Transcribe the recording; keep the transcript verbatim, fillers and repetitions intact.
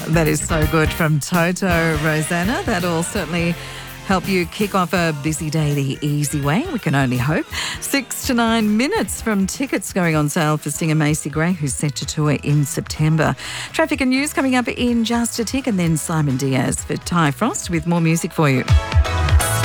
That is so good from Toto, Rosanna. That'll certainly help you kick off a busy day the easy way. We can only hope. Six to nine minutes from tickets going on sale for singer Macy Gray, who's set to tour in September. Traffic and news coming up in just a tick, and then Simon Diaz for Ty Frost with more music for you.